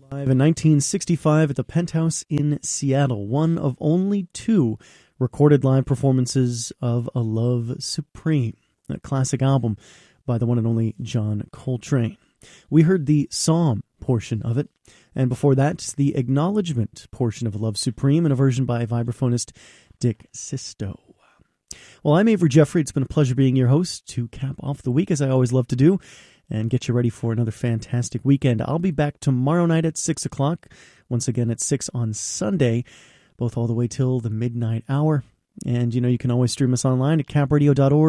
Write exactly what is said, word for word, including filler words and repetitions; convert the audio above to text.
In nineteen sixty-five at the Penthouse in Seattle, one of only two recorded live performances of A Love Supreme, a classic album by the one and only John Coltrane. We heard the Psalm portion of it, and before that, the Acknowledgement portion of A Love Supreme in a version by vibraphonist Dick Sisto. Well, I'm Avery Jeffrey. It's been a pleasure being your host to cap off the week, as I always love to do, and get you ready for another fantastic weekend. I'll be back tomorrow night at six o'clock, once again at six on Sunday, both all the way till the midnight hour. And, you know, you can always stream us online at cap radio dot org.